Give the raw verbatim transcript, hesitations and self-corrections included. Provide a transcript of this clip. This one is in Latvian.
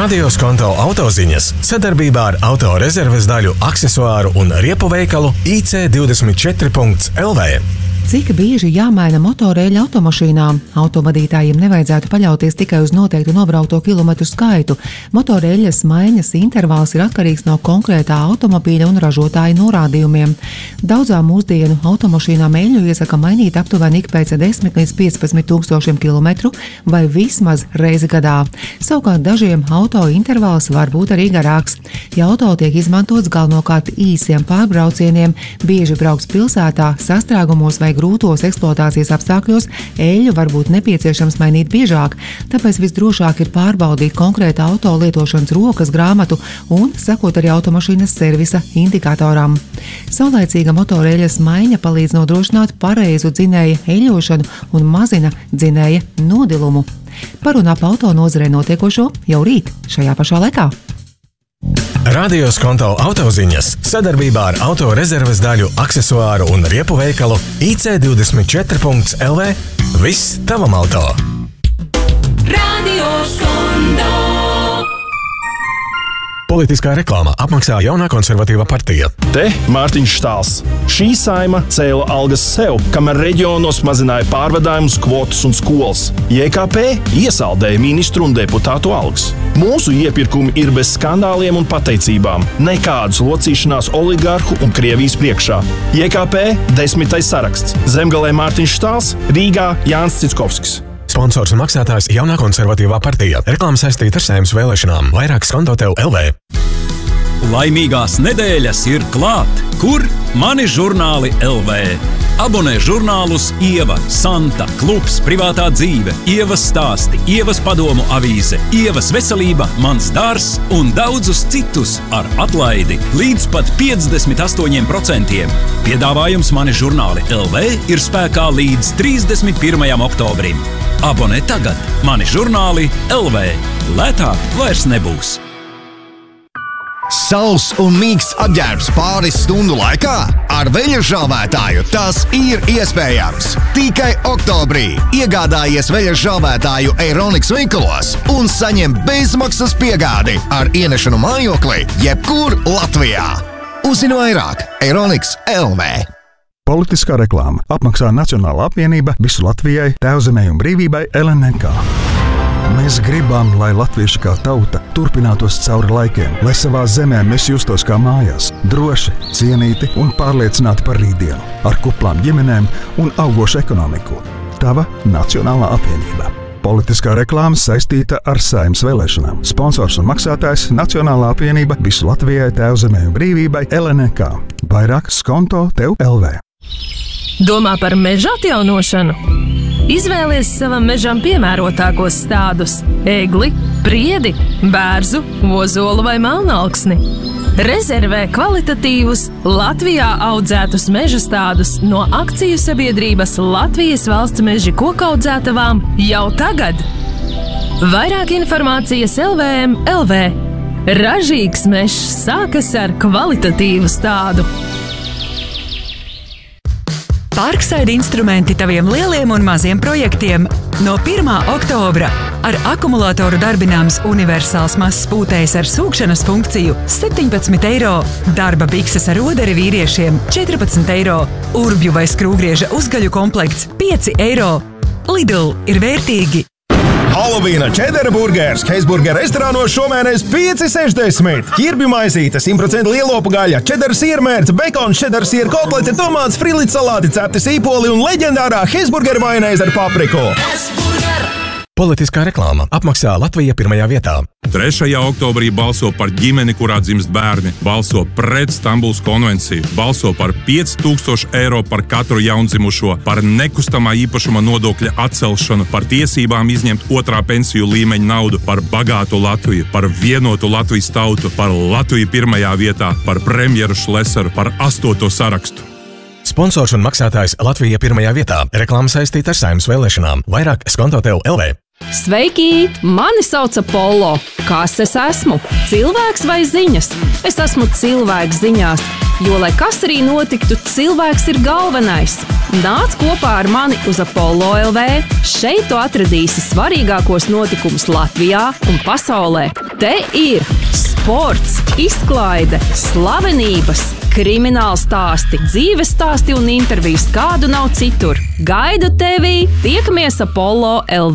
Radio Skonto autoziņas sadarbībā ar auto rezerves daļu, aksesuāru un riepu veikalu I C divdesmit četri punkts L V. Cik bieži jāmaina motoreļļa automašīnām? Autovadītājiem nevajadzētu paļauties tikai uz noteiktu nobraukto kilometru skaitu. Motoreļļas maiņas intervāls ir atkarīgs no konkrētā automobīļa un ražotāja norādījumiem. Daudzām mūsdienu automašīnām eļļu iesaka mainīt aptuveni ik pēc desmit līdz piecpadsmit tūkstošiem kilometru vai vismaz reizi gadā. Savukārt dažiem auto intervāls var būt arī garāks. Ja auto tiek izmantots galvenokārt īsiem pārbraucieniem, bieži brauks pilsētā, sastrēgumos vai grūtos eksploatācijas apstākļos, eļļu var būt nepieciešams mainīt biežāk, tāpēc visdrošāk ir pārbaudīt konkrēta auto lietošanas rokas grāmatu un sekot arī automašīnas servisa indikatoram. Saulaicīga motoreļļas maiņa palīdz nodrošināt pareizu dzinēja eļļošanu un mazina dzinēja nodilumu. Par un ap auto nozarē notiekošo jau rīt šajā pašā laikā. Radio Skonto autoziņas sadarbībā ar auto rezerves daļu, aksesuāru un riepu veikalu I C divdesmit četri punkts L V. Viss tavam auto! Radio Skonto! Politiskā reklāma apmaksā jaunā konservatīva partija. Te Mārtiņš Štāls. Šī saima cēla algas sev, kamēr reģionos mazināja pārvadājumus, kvotas un skolas. J K P iesaldēja ministru un deputātu algas. Mūsu iepirkumi ir bez skandāliem un pateicībām. Nekādas locīšanās oligārhu un Krievijas priekšā. J K P desmitais saraksts. Zemgalē Mārtiņš Štāls, Rīgā Jānis Cickovskis. Sponsors un maksātājs jaunā konservatīvā partija. Reklāma saistīta ar Saeimas vēlēšanām. Vairāk Skonto tev L V. Laimīgās nedēļas ir klāt! Kur? Mani žurnāli L V. Abonē žurnālus Ieva, Santa, Klubs, Privātā dzīve, Ievas stāsti, Ievas padomu avīze, Ievas veselība, Mans dārzs un daudzus citus ar atlaidi līdz pat piecdesmit astoņiem procentiem. Piedāvājums Mani žurnāli L V ir spēkā līdz trīsdesmit pirmajam oktobrim. Abonē tagad Mani žurnāli L V. Lētāk vairs nebūs. Sauss un mīksts apģērbs pāris stundu laikā? Ar veļa žāvētāju tas ir iespējams. Tikai oktobrī iegādājies veļa žāvētāju Eironix veikalos un saņem bezmaksas piegādi ar ienešanu mājoklī jebkur Latvijā. Uzzini vairāk Eironix L V. Politiskā reklāma apmaksā Nacionālā apvienība visu Latvijai, Tēvzemei un brīvībai L N K. Mēs gribam, lai latvieši kā tauta turpinātos cauri laikiem, lai savā zemē mēs justos kā mājās, droši, cienīti un pārliecināti par rītdienu, ar kuplām ģimenēm un augošu ekonomiku. Tava Nacionālā apvienība. Politiskā reklāma saistīta ar Saeimas vēlēšanām. Sponsors un maksātājs Nacionālā apvienība visu Latvijai, Tēvzemei un brīvībai L N K. Vairāk Skonto tev L V. Domā par meža atjaunošanu? Izvēlies savam mežam piemērotākos stādus – egli, priedi, bērzu, ozolu vai melnalksni. Rezervē kvalitatīvus, Latvijā audzētus meža stādus no akciju sabiedrības Latvijas valsts meži kokaudzētavām jau tagad. Vairāk informācijas L V M L V. Ražīgs mežs sākas ar kvalitatīvu stádu. Parkside instrumenti taviem lieliem un maziem projektiem. No pirmā oktobra ar akumulātoru darbināms universāls mazs pūtējs ar sūkšanas funkciju septiņpadsmit eiro, darba bikses ar oderi vīriešiem četrpadsmit eiro, urbju vai skrūgrieža uzgaļu komplekts pieci eiro. Lidl ir vērtīgi! Halovīna čedera burgers Heisburger restorānos šomēnes pieci sešdesmit. Ķirbju maizīte, simt procentu lielopu gaļa, čedera siermērce, bekons, čedera siera kotlete, tomāts, frīlīts salāti, cepti sīpoli un leģendārā Heisburger majonēze ar papriku. Politiskā reklāma apmaksā Latvija pirmajā vietā. trešajā oktobrī balso par ģimeni, kurā dzimst bērni, balso pret Stambulas konvenciju, balso par pieci tūkstoši eiro par katru jaundzimušo, par nekustamā īpašuma nodokļa atcelšanu, par tiesībām izņemt otrā pensiju līmeņa naudu, par bagātu Latviju, par vienotu Latvijas tautu, par Latviju pirmajā vietā, par premjeru Šlesaru, par astoto sarakstu. Sponsors un maksātājs Latvija pirmajā vietā. Reklāma saistīta ar Saeimas vēlēšanām. Vairāk Skonto tev L V. Sveiki! Mani sauc Apollo. Kas es esmu? Cilvēks vai ziņas? Es esmu cilvēks ziņās, jo, lai kas arī notiktu, cilvēks ir galvenais. Nāc kopā ar mani uz Apollo L V. Šeit tu atradīsi svarīgākos notikumus Latvijā un pasaulē. Te ir sports, izklaide, slavenības, krimināla stāsti, dzīves stāsti un intervijas, kādu nav citur. Gaidu tevi! Tiekamies Apollo L V.